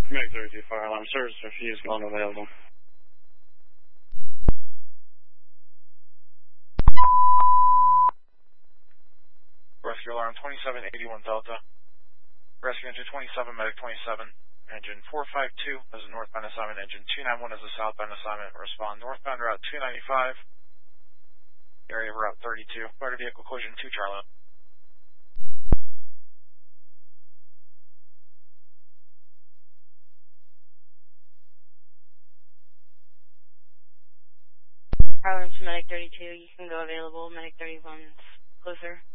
Medic 32 fire alarm service refused, going available. Rescue alarm 2781 Delta. Rescue engine 27, medic 27. Engine 452 as a northbound assignment. Engine 291 as a southbound assignment. Respond northbound route 295. Area of route 32. Motor vehicle collision 2 Charlie. Alarm to medic 32. You can go available. Medic 31's closer.